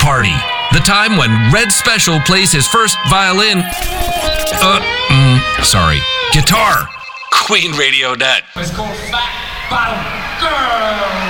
party. The time when Red Special plays his first violin. Guitar. QueenRadio.net. It's called Fat Bottom Girl.